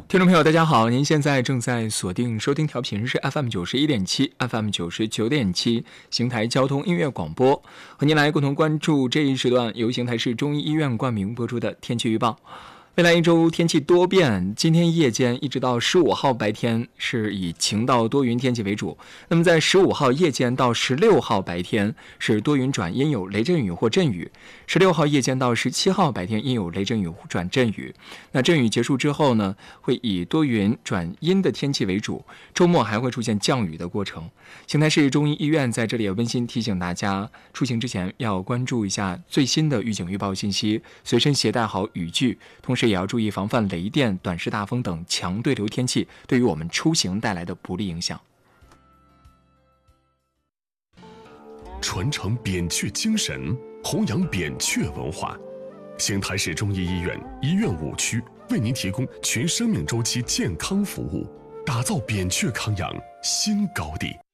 听众朋友大家好，您现在正在锁定收听调频是 FM91.7 FM99.7 邢台交通音乐广播，和您来共同关注这一时段由邢台市中医医院冠名播出的天气预报。未来一周天气多变，今天夜间一直到15号白天是以晴到多云天气为主，那么在15号夜间到16号白天是多云转阴有雷阵雨或阵雨，16号夜间到17号白天阴有雷阵雨转阵雨。那阵雨结束之后呢，会以多云转阴的天气为主，周末还会出现降雨的过程。邢台市中医医院在这里也温馨提醒大家，出行之前要关注一下最新的预警预报信息，随身携带好雨具，同时也要注意防范雷电、短时大风等强对流天气对于我们出行带来的不利影响。 传承扁鹊精神，弘扬扁鹊文化。邢台市中医医院医院5区为您提供全生命周期健康服务，打造扁鹊康养新高地。